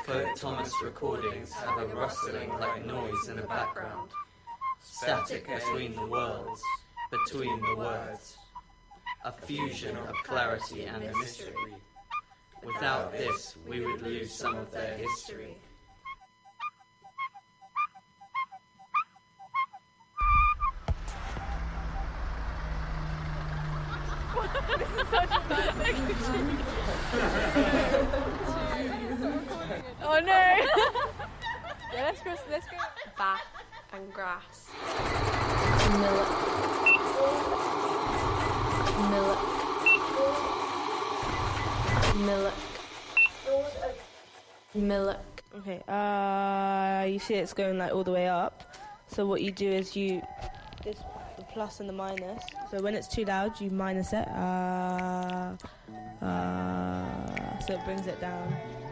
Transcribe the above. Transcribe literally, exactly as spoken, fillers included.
Poet Thomas recordings have a rustling like noise in the background, static between the worlds, between the words, a fusion of clarity and mystery. Without this, we would lose some of their history. This is such a bad thing. Oh no! Yeah, let's go. Let's go. Bath and grass. Milk. Milk. Milk. Milk. Okay, uh, you see it's going like all the way up. So what you do is you, this the plus and the minus. So when it's too loud, you minus it. Uh, uh, so it brings it down.